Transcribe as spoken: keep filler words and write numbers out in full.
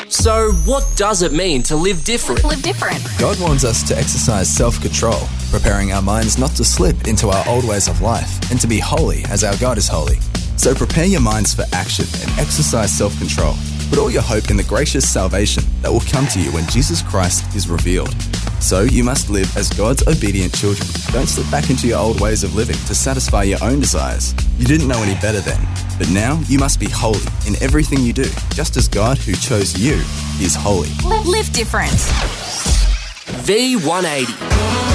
So, what does it mean to live different? Live different. God wants us to exercise self-control, preparing our minds not to slip into our old ways of life and to be holy as our God is holy. So prepare your minds for action and exercise self-control. Put all your hope in the gracious salvation that will come to you when Jesus Christ is revealed. So you must live as God's obedient children. Don't slip back into your old ways of living to satisfy your own desires. You didn't know any better then, but now you must be holy in everything you do, just as God who chose you is holy. Live different. V one eighty.